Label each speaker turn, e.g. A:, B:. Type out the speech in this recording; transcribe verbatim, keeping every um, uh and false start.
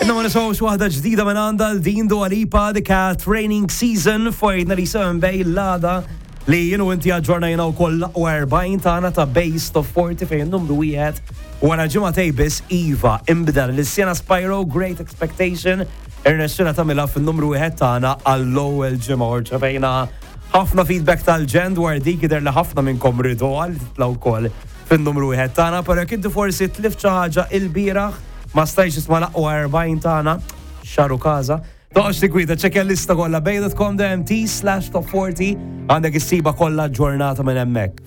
A: Inna ma nisaw xwaħda ġdida minn għanda l-din Dua Lipa dika training season fojna li sem bej l-għada li jienu inti għadġornajna u koll u erbajn tana ta' base of forty fejn numru wieħed u għana ġimatej bis Iva imbidal l-Siena Spyro Great Expectation irnexxina tamila fin-numru wieħed tana għall-ewwel ġimgħa urċevejna ħafna feedback tal-ġen dwar dik jidher li ħafna minnkom ridu għal titlaw koll fin-numru wieħed tana, però jekk inti forsi tlift xi ħaġa il-bieraħ ma stajx isma' laqwa erbajn tagħna xaru kaza. Toqgħodx tikwita ċekkja l-lista kollha bej dot com dot m t slash top forty għandek issiba kollha ġurnata minn hemmhekk.